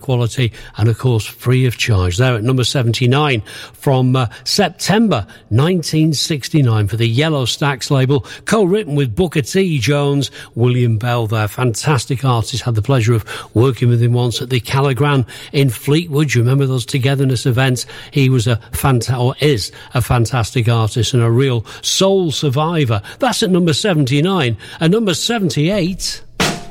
quality and, of course, free of charge. There at number 79 from September 1969 for the Yellow Stacks label, co-written with Booker T. Jones, William Bell there. Fantastic artist. Had the pleasure of working with him once at the Callagran in Fleetwood. You remember those togetherness events? He was is a fantastic artist and a real soul survivor. That's at number 79. And number 78...